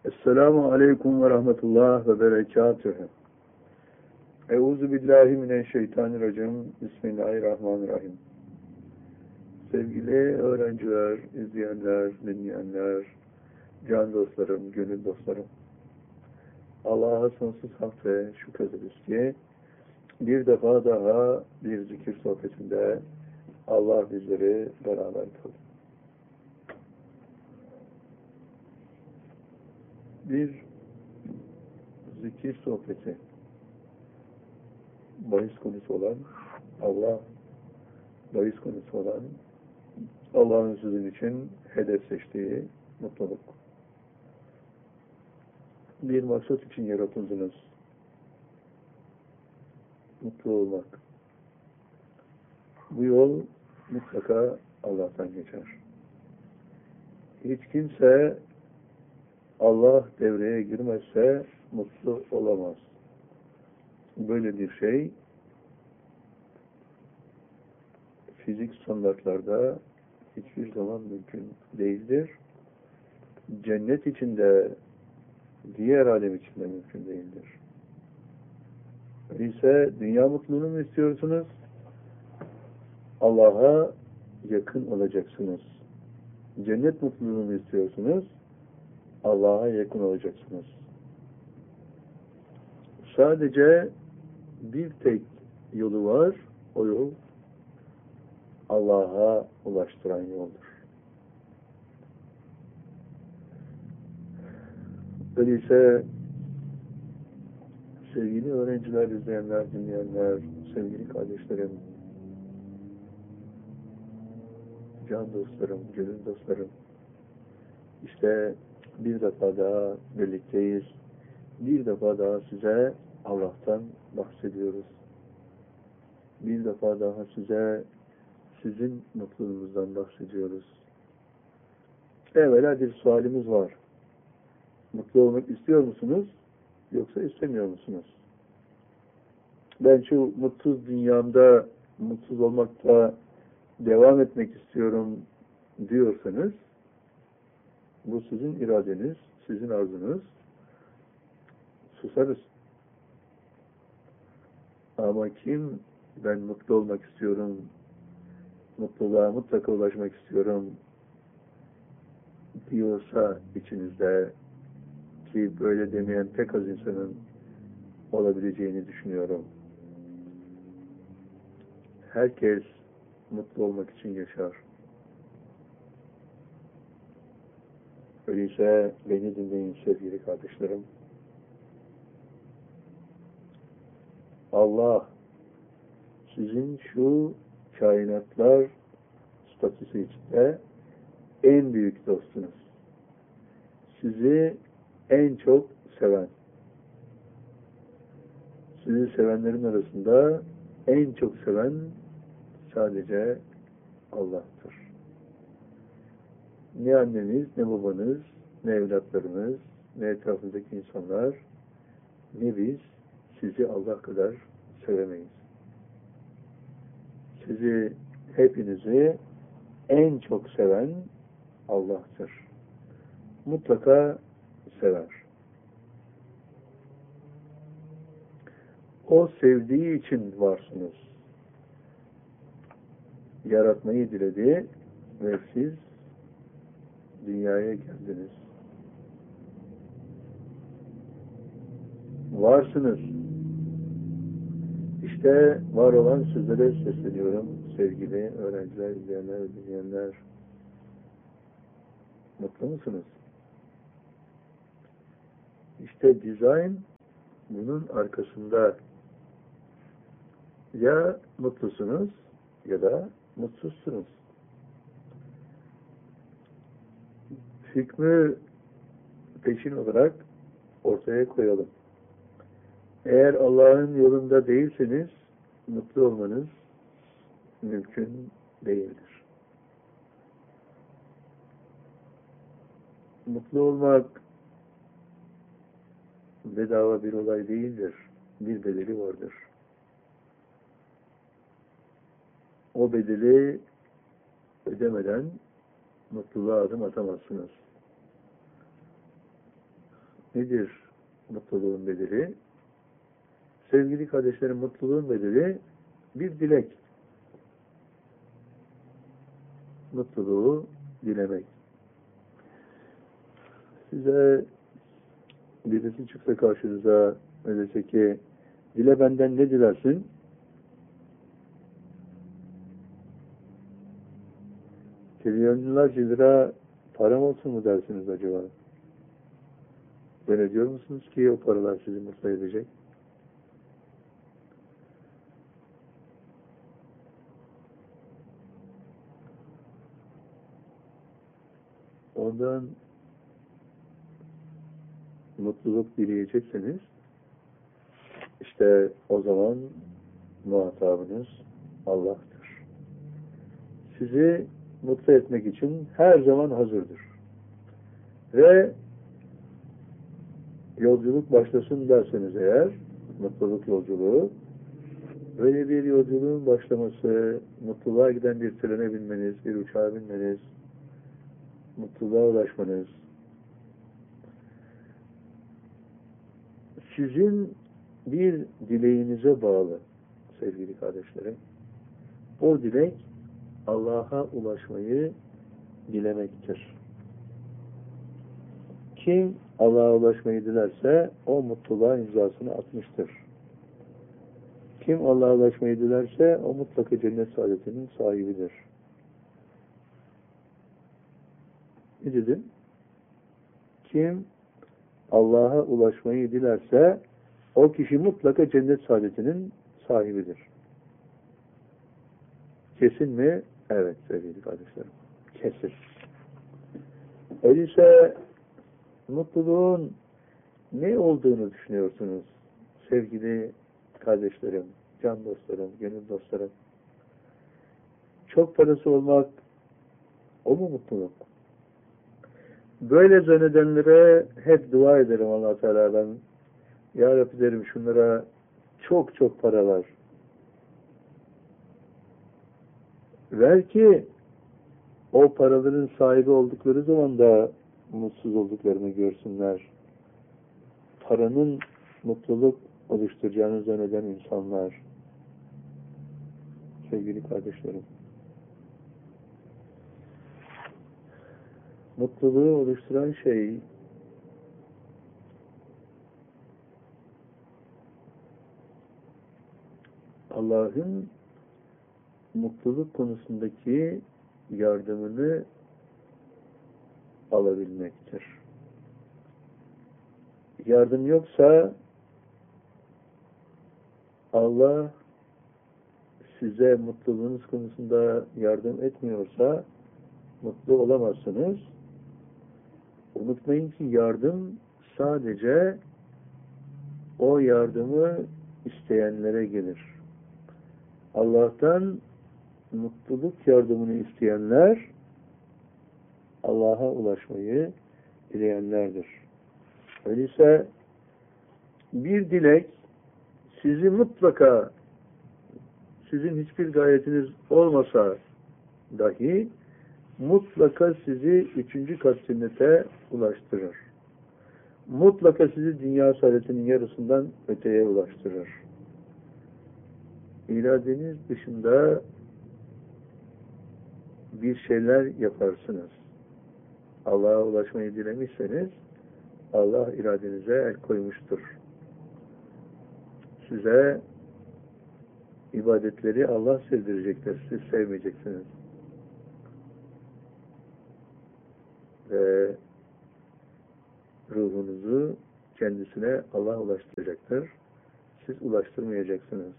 Esselamu Aleyküm ve Rahmetullah ve Berekatühü. Euzu billahi mineşşeytanirracim. Bismillahirrahmanirrahim. Sevgili öğrenciler, izleyenler, dinleyenler, can dostlarım, gönül dostlarım. Allah'a sonsuz hamd ve şükrederiz ki bir defa daha bir zikir sohbetinde Allah bizleri beraber kıldı. Bir zikir sohbeti bahis konusu olan Allah'ın sizin için hedef seçtiği mutluluk. Bir maksat için yaratıldınız. Mutlu olmak. Bu yol mutlaka Allah'tan geçer. Hiç kimse Allah devreye girmezse mutlu olamaz. Böyle bir şey fizik standartlarda hiçbir zaman mümkün değildir. Cennet içinde, diğer alem içinde mümkün değildir. Öyleyse dünya mutluluğunu mu istiyorsunuz? Allah'a yakın olacaksınız. Cennet mutluluğunu mu istiyorsunuz? Allah'a yakın olacaksınız. Sadece bir tek yolu var, o yol Allah'a ulaştıran yoldur. Öyleyse sevgili öğrenciler, izleyenler, dinleyenler, sevgili kardeşlerim, can dostlarım, gönül dostlarım, işte bir defa daha birlikteyiz. Bir defa daha size Allah'tan bahsediyoruz. Bir defa daha size sizin mutluluğunuzdan bahsediyoruz. Evvela bir sualimiz var. Mutlu olmak istiyor musunuz? Yoksa istemiyor musunuz? Ben şu mutsuz dünyamda mutsuz olmakta devam etmek istiyorum diyorsanız, bu sizin iradeniz, sizin arzunuz. Susarız. Ama kim ben mutlu olmak istiyorum, mutluluğa mutlaka ulaşmak istiyorum diyorsa içinizde, ki böyle demeyen pek az insanın olabileceğini düşünüyorum. Herkes mutlu olmak için yaşar. Öyleyse beni dinleyin sevgili kardeşlerim. Allah sizin şu kainatlar statüsü içinde en büyük dostunuz. Sizi en çok seven. Sizi sevenlerin arasında en çok seven sadece Allah'tır. Ne anneniz, ne babanız, ne evlatlarınız, ne etrafındaki insanlar, ne biz sizi Allah kadar sevemeyiz. Sizi, hepinizi en çok seven Allah'tır. Mutlaka sever. O sevdiği için varsınız. Yaratmayı diledi ve siz dünyaya geldiniz. Varsınız. İşte var olan sizlere sesleniyorum sevgili öğrenciler, izleyenler, dinleyenler. Mutlu musunuz? İşte dizayn bunun arkasında. Ya mutlusunuz ya da mutsuzsunuz. Hükmü peşin olarak ortaya koyalım. Eğer Allah'ın yolunda değilseniz mutlu olmanız mümkün değildir. Mutlu olmak bedava bir olay değildir. Bir bedeli vardır. O bedeli ödemeden mutluluğa adım atamazsınız. nedir mutluluğun bedeli? Sevgili kardeşlerim, mutluluğun bedeli bir dilek. Mutluluğu dilemek. Size birisi çıksa karşınıza ve dese ki dile benden ne dilersin? Trilyonlarca lira param olsun mu dersiniz acaba? Ben diyor musunuz ki o paralar sizi mutlu edecek? Ondan mutluluk dileyecekseniz işte o zaman muhatabınız Allah'tır. Sizi mutlu etmek için her zaman hazırdır. Ve yolculuk başlasın derseniz eğer, mutluluk yolculuğu, böyle bir yolculuğun başlaması, mutluluğa giden bir trene binmeniz, bir uçağa binmeniz, mutluluğa ulaşmanız, sizin bir dileğinize bağlı sevgili kardeşlerim. O dilek Allah'a ulaşmayı dilemektir. Kim Allah'a ulaşmayı dilerse o mutluluğa imzasını atmıştır. Kim Allah'a ulaşmayı dilerse o mutlaka cennet saadetinin sahibidir. Ne dedim? Kim Allah'a ulaşmayı dilerse o kişi mutlaka cennet saadetinin sahibidir. Kesin mi? Evet sevgili kardeşlerim. Kesin. Öyleyse mutluluğun ne olduğunu düşünüyorsunuz sevgili kardeşlerim, can dostlarım, gönül dostlarım? Çok parası olmak o mu mutluluk? Böyle zannedenlere hep dua ederim Allah Teala'dan. Ya Rabbi derim şunlara çok çok para ver. Ver ki o paraların sahibi oldukları zaman da mutsuz olduklarını görsünler. Paranın mutluluk oluşturacağını zanneden insanlar. Sevgili kardeşlerim. Mutluluğu oluşturan şey Allah'ın mutluluk konusundaki yardımını alabilmektir. Yardım yoksa Allah size mutluluğunuz konusunda yardım etmiyorsa mutlu olamazsınız. Unutmayın ki yardım sadece o yardımı isteyenlere gelir. Allah'tan mutluluk yardımını isteyenler Allah'a ulaşmayı dileyenlerdir. Öyleyse bir dilek sizi mutlaka sizin hiçbir gayretiniz olmasa dahi mutlaka sizi 3. kat cennete ulaştırır. Mutlaka sizi dünya saadetinin yarısından öteye ulaştırır. İradeniz dışında bir şeyler yaparsınız. Allah'a ulaşmayı dilemişseniz Allah iradenize el koymuştur. Size ibadetleri Allah sevdirecektir. Siz sevmeyeceksiniz. Ve ruhunuzu kendisine Allah ulaştıracaktır. Siz ulaştırmayacaksınız.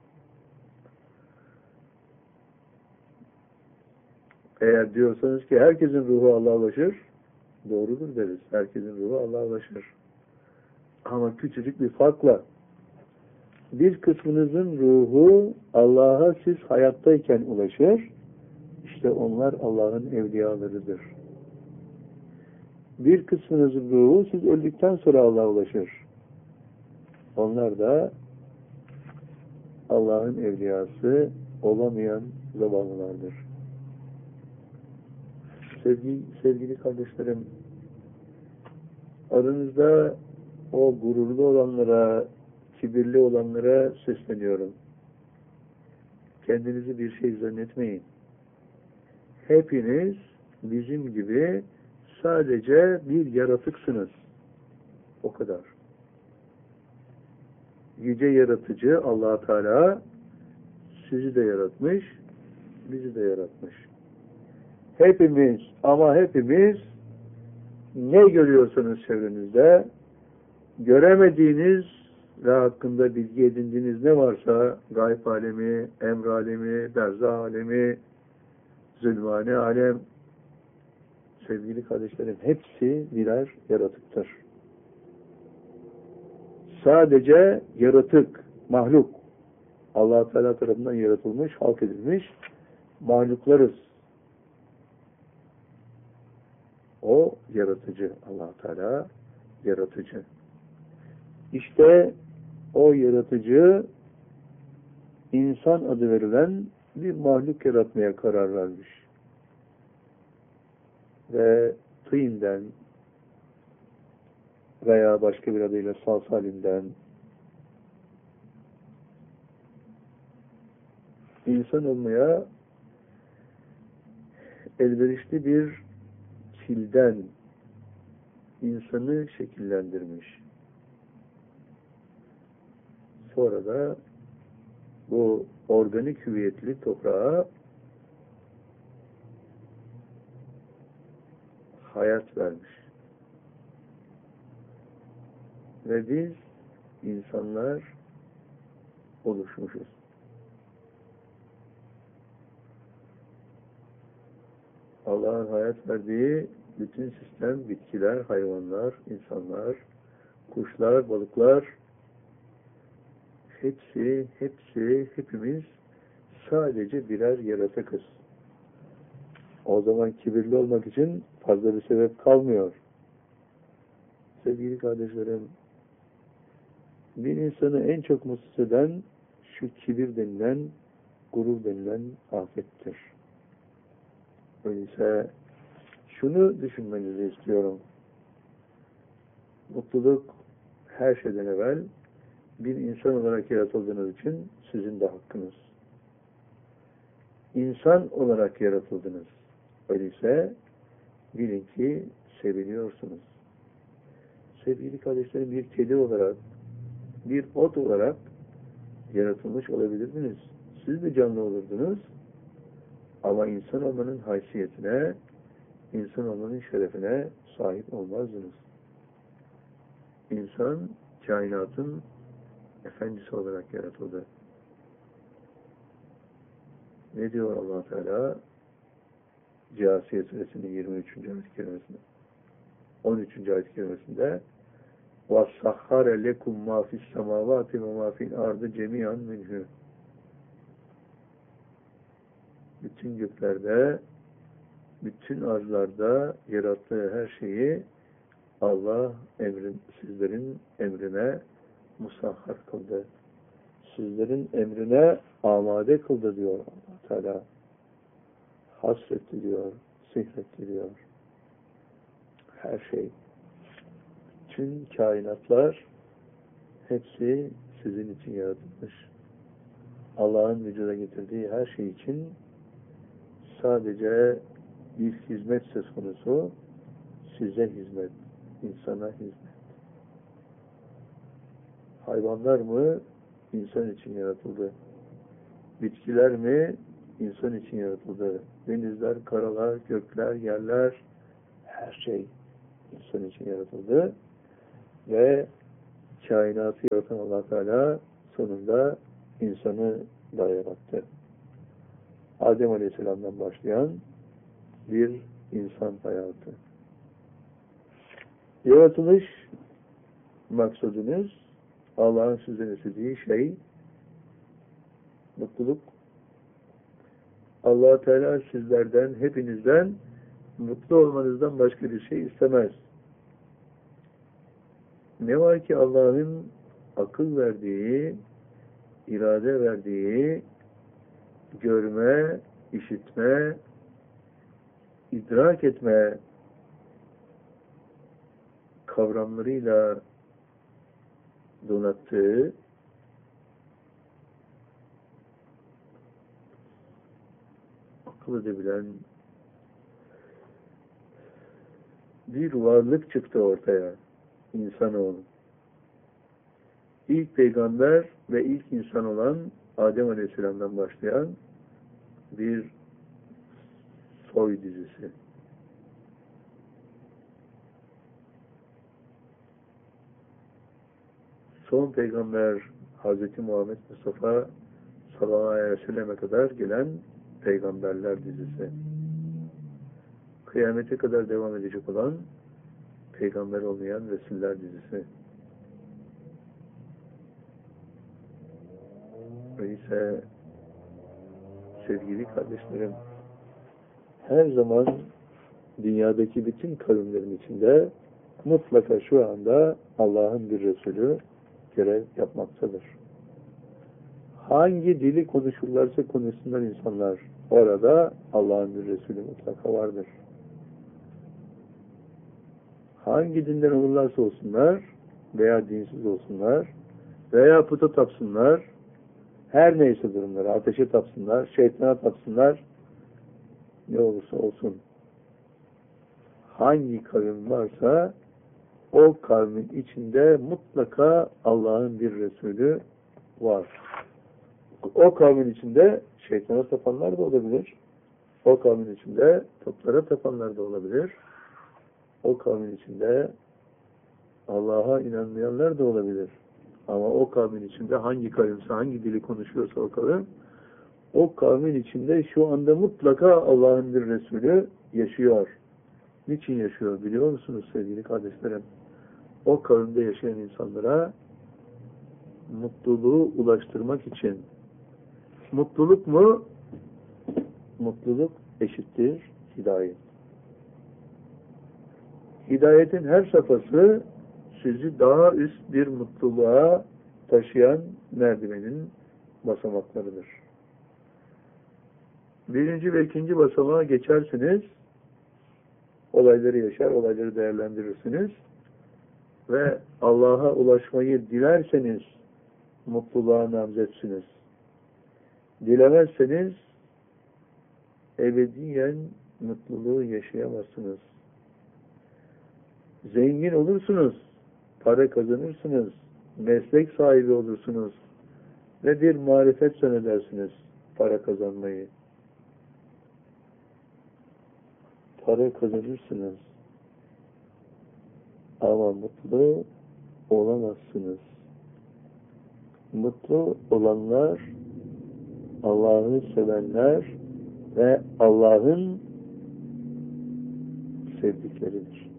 Eğer diyorsanız ki herkesin ruhu Allah'a ulaşır, doğrudur deriz. Herkesin ruhu Allah'a ulaşır. Ama küçücük bir farkla bir kısmınızın ruhu Allah'a siz hayattayken ulaşır. İşte onlar Allah'ın evliyalarıdır. Bir kısmınızın ruhu siz öldükten sonra Allah'a ulaşır. Onlar da Allah'ın evliyası olamayan zavallılardır. Sevgili kardeşlerim, aranızda o gururlu olanlara, kibirli olanlara sesleniyorum. Kendinizi bir şey zannetmeyin. Hepiniz bizim gibi sadece bir yaratıksınız. O kadar. Yüce Yaratıcı Allah Teala sizi de yaratmış, bizi de yaratmış. Hepimiz ama hepimiz ne görüyorsanız çevrenizde, göremediğiniz ve hakkında bilgi edindiğiniz ne varsa gayb alemi, emr alemi, berzah alemi, zulmani alem, sevgili kardeşlerim, hepsi birer yaratıktır. Sadece yaratık, mahluk, Allah-u Teala tarafından yaratılmış, halk edilmiş mahluklarız. O yaratıcı, Allah-u Teala yaratıcı. İşte o yaratıcı insan adı verilen bir mahluk yaratmaya karar vermiş. Ve tıyından veya başka bir adıyla salsalinden insan olmaya elverişli bir kilden insanı şekillendirmiş. Sonra da bu organik hüviyetli toprağa hayat vermiş. Ve biz insanlar oluşmuşuz. Allah'ın hayat verdiği bütün sistem, bitkiler, hayvanlar, insanlar, kuşlar, balıklar, hepimiz sadece birer yaratıkız. O zaman kibirli olmak için fazla bir sebep kalmıyor. Sevgili kardeşlerim, bir insanı en çok mutsuz eden şu kibir denilen, gurur denilen afettir. Öyleyse şunu düşünmenizi istiyorum. Mutluluk her şeyden evvel bir insan olarak yaratıldığınız için sizin de hakkınız. İnsan olarak yaratıldınız. Öyleyse bilin ki seviliyorsunuz. Sevgili kardeşlerim, bir kedi olarak, bir ot olarak yaratılmış olabilirdiniz. Siz de canlı olurdunuz. Ama insan olmanın haysiyetine, insan olmanın şerefine sahip olmazdınız. İnsan, kainatın efendisi olarak yaratıldı. Ne diyor Allah Teala? Câsiye suresinin 23. ayet-i kerimesinde, 13. ayet-i kerimesinde وَسَخَّرَ لَكُمْ مَا فِي السَّمَاوَاتِ وَمَا فِي الْأَرْضِ جَمِيعًا مِنْهُ. Bütün göklerde, bütün arzlarda yarattığı her şeyi Allah sizlerin emrine musahhar kıldı. Sizlerin emrine amade kıldı diyor Allah Teala. Hasretti diyor, sihretti diyor. Her şey, bütün kainatlar hepsi sizin için yaratılmış. Allah'ın vücuda getirdiği her şey için sadece bir hizmet söz konusu, size hizmet, insana hizmet. Hayvanlar mı? İnsan için yaratıldı. Bitkiler mi? İnsan için yaratıldı. Denizler, karalar, gökler, yerler, her şey insan için yaratıldı. Ve kainatı yaratan Allah Teala sonunda insanı da yarattı. Adem Aleyhisselam'dan başlayan bir insan hayatı. Yaratılış maksadınız, Allah'ın sizden istediği şey mutluluk. Allah Teala sizlerden, hepinizden mutlu olmanızdan başka bir şey istemez. Ne var ki Allah'ın akıl verdiği, irade verdiği, görme, işitme, idrak etme kavramlarıyla donattığı, akıl edebilen bir varlık çıktı ortaya, insanoğlu. İlk peygamber ve ilk insan olan Adem Aleyhisselam'dan başlayan bir soy dizisi. Son peygamber Hz. Muhammed Mustafa sallallahu aleyhi ve selleme kadar gelen peygamberler dizisi. Kıyamete kadar devam edecek olan peygamber olmayan Resuller dizisi. Öyleyse sevgili kardeşlerim, her zaman dünyadaki bütün kavimlerin içinde mutlaka şu anda Allah'ın bir Resulü görev yapmaktadır. Hangi dili konuşurlarsa konuşsunlar insanlar, orada Allah'ın bir Resulü mutlaka vardır. Hangi dinden olurlarsa olsunlar veya dinsiz olsunlar veya puta tapsınlar, her neyse durumları, ateşe tapsınlar, şeytana tapsınlar, ne olursa olsun, hangi kavim varsa o kavmin içinde mutlaka Allah'ın bir Resulü var. O kavmin içinde şeytana tapanlar da olabilir. O kavmin içinde putlara tapanlar da olabilir. O kavmin içinde Allah'a inanmayanlar da olabilir. Ama o kavmin içinde hangi kavimse, hangi dili konuşuyorsa o kavmin içinde şu anda mutlaka Allah'ın bir Resulü yaşıyor. Niçin yaşıyor biliyor musunuz sevgili kardeşlerim? O kavimde yaşayan insanlara mutluluğu ulaştırmak için. Mutluluk mu? Mutluluk eşittir hidayet. Hidayetin her safhası sizi daha üst bir mutluluğa taşıyan merdivenin basamaklarıdır. Birinci ve ikinci basamağa geçersiniz, olayları yaşar, olayları değerlendirirsiniz ve Allah'a ulaşmayı dilerseniz mutluluğa namzetsiniz. Dilemezseniz ebediyen mutluluğu yaşayamazsınız. Zengin olursunuz, para kazanırsınız, meslek sahibi olursunuz ve bir marifet zannedersiniz para kazanmayı. Para kazanırsınız ama mutlu olamazsınız. Mutlu olanlar Allah'ı sevenler ve Allah'ın sevdikleridir.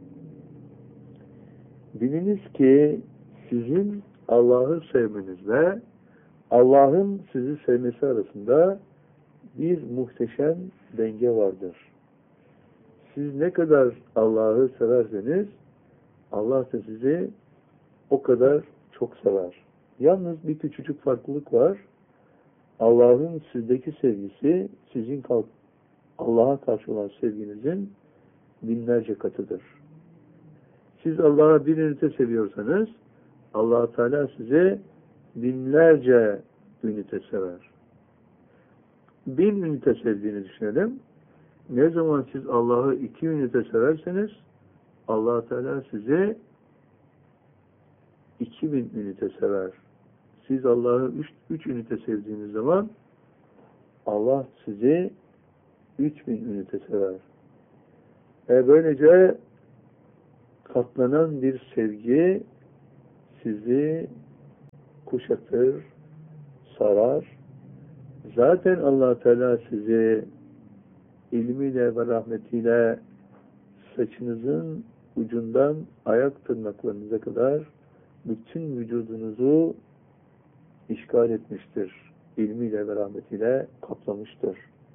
Biliniz ki sizin Allah'ı sevmenizle Allah'ın sizi sevmesi arasında bir muhteşem denge vardır. Siz ne kadar Allah'ı severseniz Allah da sizi o kadar çok sever. Yalnız bir küçücük farklılık var. Allah'ın sizdeki sevgisi sizin Allah'a karşı olan sevginizin binlerce katıdır. Siz Allah'a bir ünite seviyorsanız Allah Teala size binlerce ünite sever. 1000 ünite sevdiğini düşünelim. Ne zaman siz Allah'ı 2 ünite severseniz Allah Teala size 2000 ünite sever. Siz Allah'ı 3 ünite sevdiğiniz zaman Allah sizi 3000 ünite sever. Böylece katlanan bir sevgi sizi kuşatır, sarar. Zaten Allah Teala sizi ilmiyle ve rahmetiyle saçınızın ucundan ayak tırnaklarınıza kadar bütün vücudunuzu işgal etmiştir. İlmiyle ve rahmetiyle kaplamıştır.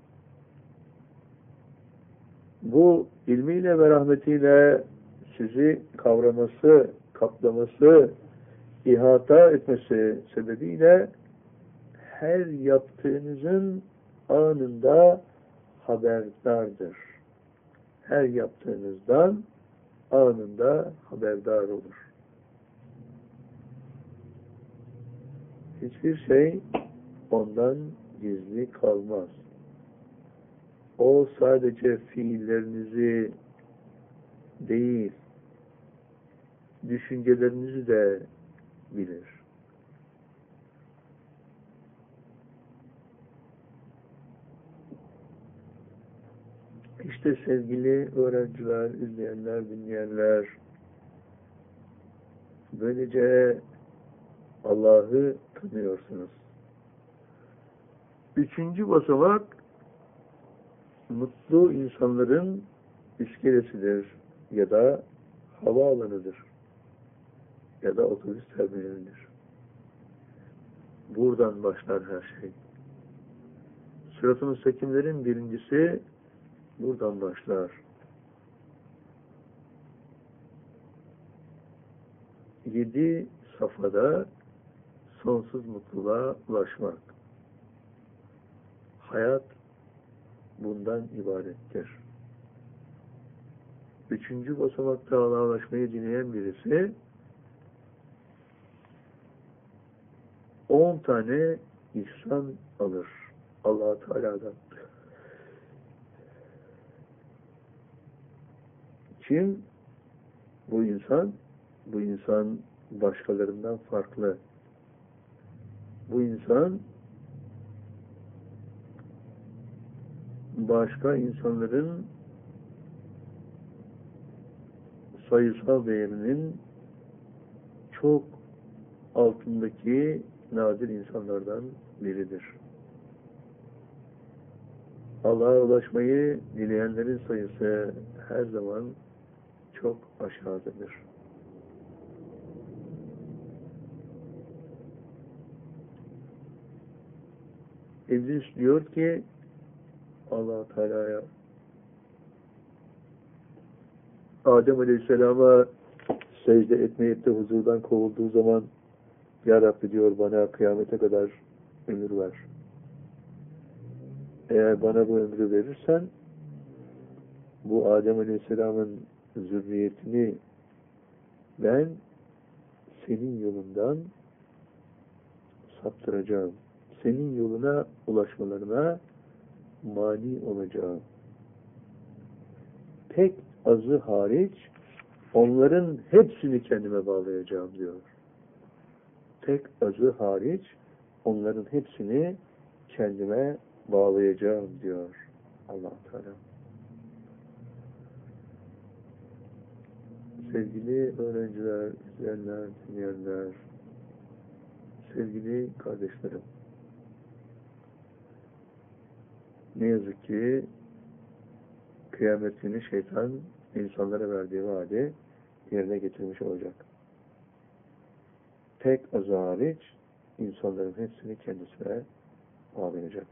Bu ilmiyle ve rahmetiyle sizi kavraması, kaplaması, ihata etmesi sebebiyle her yaptığınızın anında haberdardır. Her yaptığınızdan anında haberdar olur. hiçbir şey ondan gizli kalmaz. O sadece fiillerinizi değil, düşüncelerinizi de bilir. İşte sevgili öğrenciler, izleyenler, dinleyenler, böylece Allah'ı tanıyorsunuz. Üçüncü basamak, mutlu insanların iskelesidir ya da havaalanıdır ya da otobüs terminalidir. Buradan başlar her şey. Sırat-ı müstakimlerin birincisi buradan başlar. 7 safhada sonsuz mutluluğa ulaşmak. Hayat bundan ibarettir. Üçüncü basamakta Allah'a ulaşmayı dileyen birisi 10 tane ihsan alır Allah-u Teala'dan. Kim? Bu insan. Bu insan başkalarından farklı. Bu insan başka insanların sayısal değerinin çok altındaki nadir insanlardan biridir. Allah'a ulaşmayı dileyenlerin sayısı her zaman çok aşağıdadır. İblis diyor ki Allah Teala'ya, Adem Aleyhisselam'a secde etmeyip de huzurdan kovulduğu zaman, Ya Rabbi diyor, bana kıyamete kadar ömür ver. Eğer bana bu ömrü verirsen bu Adem Aleyhisselam'ın zürriyetini ben senin yolundan saptıracağım. Senin yoluna ulaşmalarına mani olacağım. Tek azı hariç onların hepsini kendime bağlayacağım diyor. Tek azı hariç onların hepsini kendime bağlayacağım diyor Allah-u Teala. Sevgili öğrenciler, izleyenler, dinleyenler, sevgili kardeşlerim, ne yazık ki kıyamet günü şeytan insanlara verdiği vaadi yerine getirmiş olacak. Tek azı hariç insanların hepsini kendisine bağlayacak.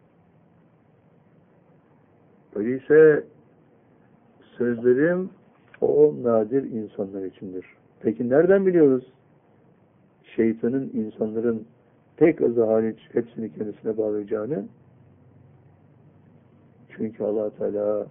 Öyleyse sözlerim o nadir insanlar içindir. Peki nereden biliyoruz? Şeytanın insanların tek azı hariç hepsini kendisine bağlayacağını. Çünkü Allah Teala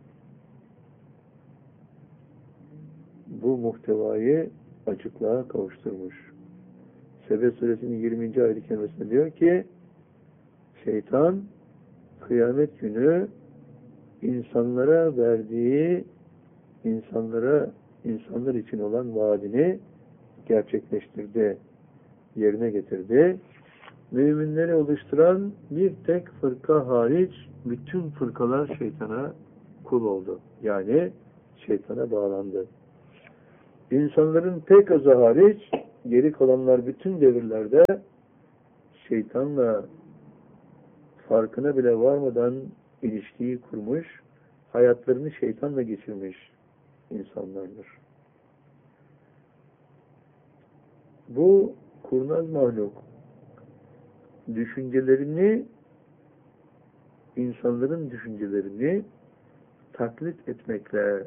bu muhtevayı açıklığa kavuşturmuş. Sebe suresinin 20. ayet-i kerimesinde diyor ki şeytan kıyamet günü insanlara verdiği insanlar için olan vaadini gerçekleştirdi, yerine getirdi. Müminleri oluşturan bir tek fırka hariç bütün fırkalar şeytana kul oldu. Yani şeytana bağlandı. İnsanların tek azı hariç geri kalanlar bütün devirlerde şeytanla farkına bile varmadan ilişkiyi kurmuş, hayatlarını şeytanla geçirmiş insanlardır. Bu kurnaz mahluk insanların düşüncelerini taklit etmekle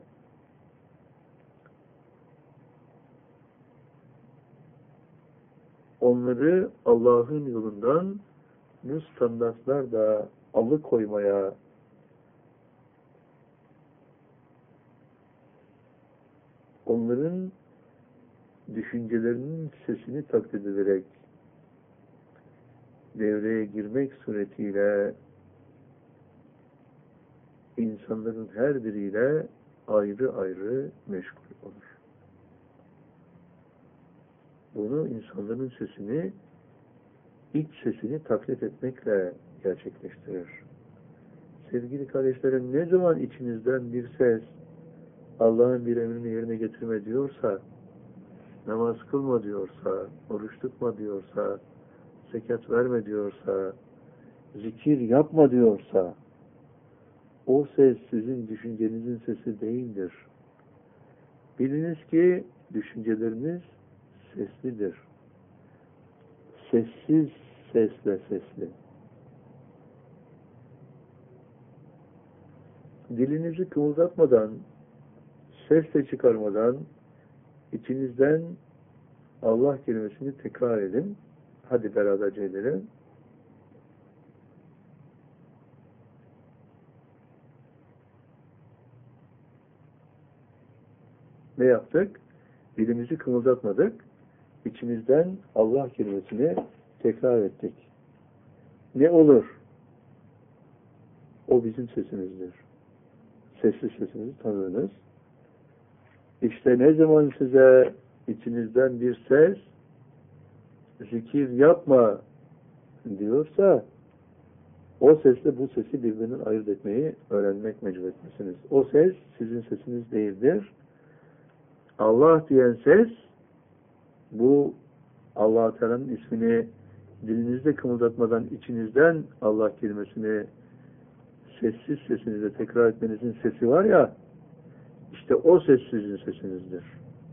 onları Allah'ın yolundan bu standartlarla alıkoymaya, onların düşüncelerinin sesini taklit ederek devreye girmek suretiyle insanların her biriyle ayrı ayrı meşgul olur. Bunu insanların sesini, iç sesini taklit etmekle gerçekleştirir. Sevgili kardeşlerim, ne zaman içinizden bir ses Allah'ın bir emrini yerine getirme diyorsa, namaz kılma diyorsa, oruç tutma diyorsa, zekat verme diyorsa, zikir yapma diyorsa, o ses sizin düşüncenizin sesi değildir. Biliniz ki düşünceleriniz seslidir. Sessiz sesle sesli. Dilinizi kımıldatmadan, ses de çıkarmadan içinizden Allah kelimesini tekrar edin. Hadi beraberce edelim. Ne yaptık? Dilimizi kımıldatmadık. İçimizden Allah kelimesini tekrar ettik. Ne olur? O bizim sesimizdir. Sessiz sesimizi tanıdınız. İşte ne zaman size içinizden bir ses zikir yapma diyorsa o sesle bu sesi birbirinden ayırt etmeyi öğrenmek mecburiyetindesiniz. O ses sizin sesiniz değildir. Allah diyen ses, bu Allah-u Teala'nın ismini dilinizde kımıldatmadan içinizden Allah kelimesini sessiz sesinizle tekrar etmenizin sesi var ya, işte o ses sizin sesinizdir.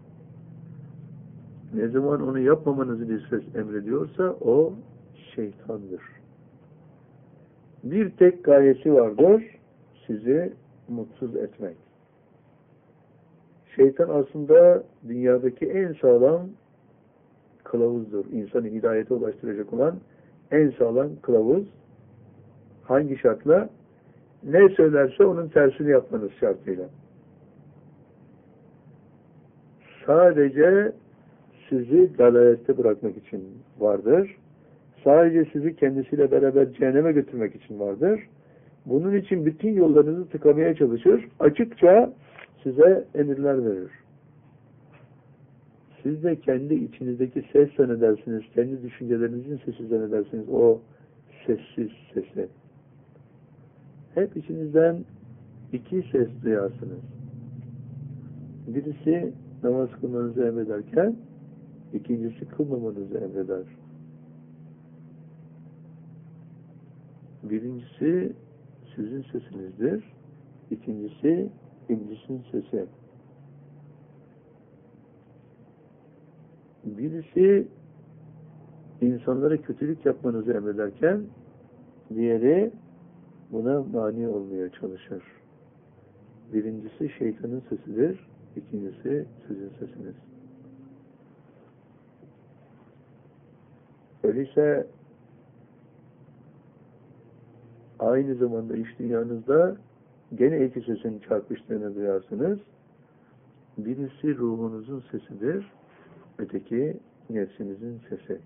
Ne zaman onu yapmamanızı bir ses emrediyorsa o şeytandır. Bir tek gayesi vardır, sizi mutsuz etmek. Şeytan aslında dünyadaki en sağlam kılavuzdur. İnsanı hidayete ulaştıracak olan en sağlam kılavuz. Hangi şartla? Ne söylerse onun tersini yapmanız şartıyla. Sadece sizi dalalette bırakmak için vardır. Sadece sizi kendisiyle beraber cehenneme götürmek için vardır. Bunun için bütün yollarınızı tıkamaya çalışır. Açıkça size emirler verir. Siz de kendi içinizdeki ses zannedersiniz, kendi düşüncelerinizin sesi zannedersiniz, o sessiz sesi. Hep içinizden iki ses duyarsınız. Birisi namaz kılmanızı emrederken, ikincisi kılmamanızı emreder. Birincisi sizin sesinizdir, ikincisi iblisin sesi. Birisi insanlara kötülük yapmanızı emrederken, diğeri buna mani olmaya çalışır. Birincisi şeytanın sesidir, ikincisi sizin sesiniz. Öyleyse aynı zamanda iç dünyanızda gene iki sesin çarpıştığını duyarsınız. Birisi ruhunuzun sesidir, öteki nefsinizin sesi.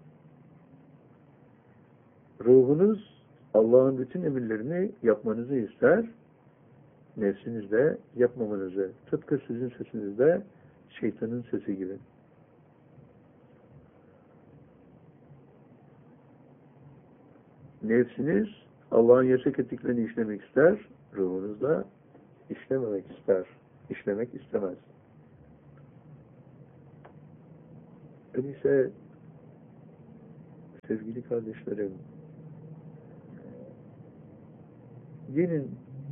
Ruhunuz Allah'ın bütün emirlerini yapmanızı ister, nefsiniz de yapmamanızı. Tıpkı sizin sesinizde şeytanın sesi gibi. Nefsiniz Allah'ın yasak ettiklerini işlemek ister, ruhunuz da işlememek ister, işlemek istemez. Öyleyse sevgili kardeşlerim, gelin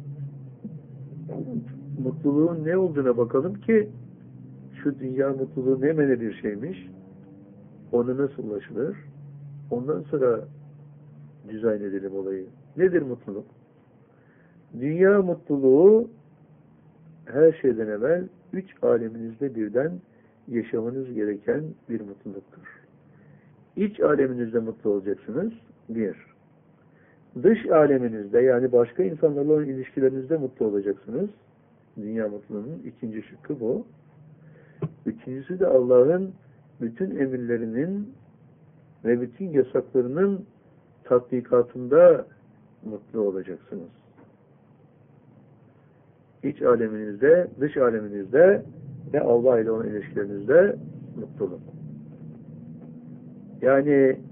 mutluluğun ne olduğuna bakalım ki şu dünya mutluluğu ne mene bir şeymiş, ona nasıl ulaşılır, ondan sonra dizayn edelim olayı. Nedir mutluluk? Dünya mutluluğu her şeyden evvel üç aleminizde birden yaşamanız gereken bir mutluluktur. İç aleminizde mutlu olacaksınız. Bir. Dış aleminizde, yani başka insanlarla olan ilişkilerinizde mutlu olacaksınız. Dünya mutluluğunun ikinci şıkkı bu. Üçüncüsü de Allah'ın bütün emirlerinin ve bütün yasaklarının tatbikatında mutlu olacaksınız. İç aleminizde, dış aleminizde ve Allah ile olan ilişkilerinizde mutluluk. Yani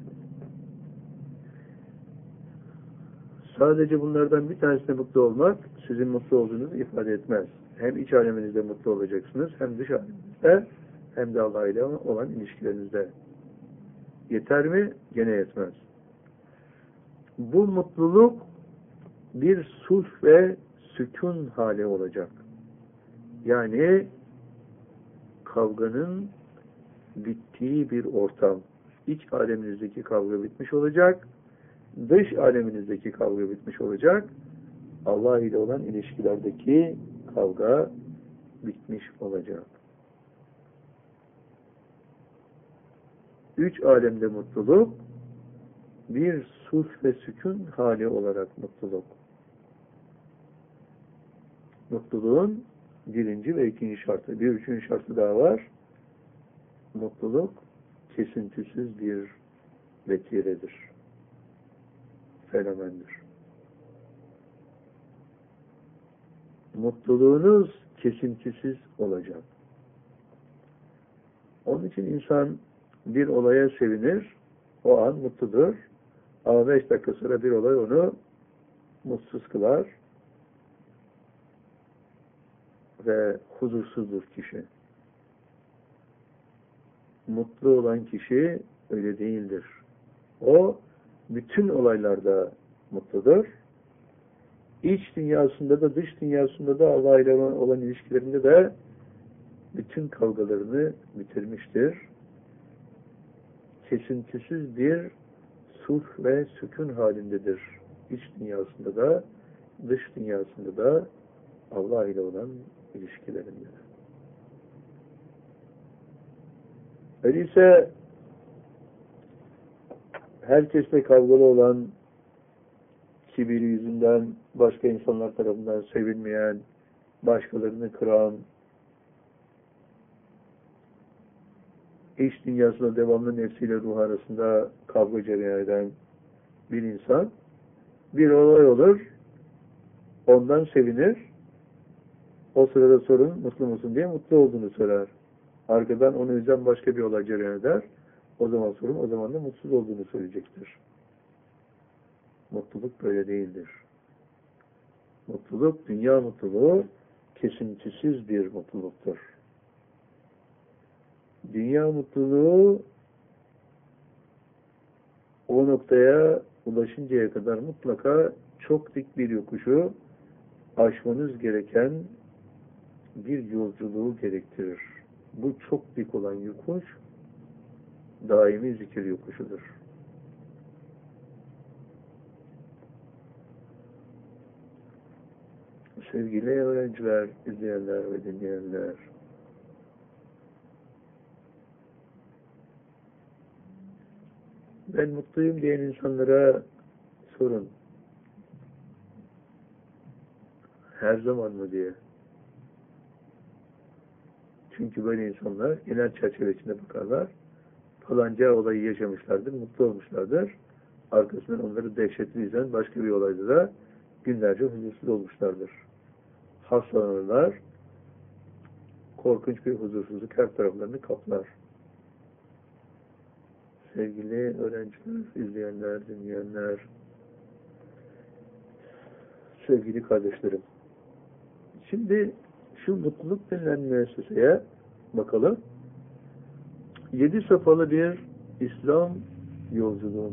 sadece bunlardan bir tanesinde mutlu olmak sizin mutlu olduğunuzu ifade etmez. Hem iç aleminizde mutlu olacaksınız, hem dış aleminizde, hem de Allah ile olan ilişkilerinizde. Yeter mi? Gene yetmez. Bu mutluluk bir sulh ve sükun hali olacak. Yani kavganın bittiği bir ortam. İç aleminizdeki kavga bitmiş olacak. Dış aleminizdeki kavga bitmiş olacak. Allah ile olan ilişkilerdeki kavga bitmiş olacak. Üç alemde mutluluk, bir sulh ve sükun hali olarak mutluluk. Mutluluğun birinci ve ikinci şartı. Bir üçüncü şartı daha var. Mutluluk kesintisiz bir vetiredir. Fenomendir. Mutluluğunuz kesintisiz olacak. Onun için insan bir olaya sevinir, o an mutludur. Ama 5 dakika sonra bir olay onu mutsuz kılar ve huzursuzdur kişi. Mutlu olan kişi öyle değildir. O bütün olaylarda mutludur. İç dünyasında da dış dünyasında da Allah ile olan ilişkilerinde de bütün kavgalarını bitirmiştir. Kesintisiz bir sulh ve sükun halindedir. İç dünyasında da dış dünyasında da Allah ile olan ilişkilerinde. Öyleyse herkesle kavgalı olan, kibiri yüzünden başka insanlar tarafından sevilmeyen, başkalarını kıran, iç dünyasında devamlı nefsiyle ruh arasında kavga cereyan eden bir insan, bir olay olur, ondan sevinir, o sırada sorun, mutlu musun diye mutlu olduğunu söyler. Arkadan onu üzen başka bir olay cereyan eder, o zaman sorun, o zaman da mutsuz olduğunu söyleyecektir. Mutluluk böyle değildir. Mutluluk, dünya mutluluğu kesintisiz bir mutluluktur. Dünya mutluluğu o noktaya ulaşıncaya kadar mutlaka çok dik bir yokuşu aşmanız gereken bir yolculuğu gerektirir. Bu çok dik olan yokuş daimi zikir yokuşudur. Sevgili öğrenciler, izleyenler ve dinleyenler, ben mutluyum diyen insanlara sorun. Her zaman mı diye. Çünkü böyle insanlar genel çerçevesinde bakarlar. Falanca olayı yaşamışlardır, mutlu olmuşlardır. Arkasından onları dehşetli izleyen başka bir olayda da günlerce huzursuz olmuşlardır. Hastalanırlar. Korkunç bir huzursuzluk her taraflarını kaplar. Sevgili öğrenciler, izleyenler, dinleyenler, sevgili kardeşlerim. Şimdi şu mutluluk denilen müesseseye bakalım. 7 safhalı bir İslam yolculuğu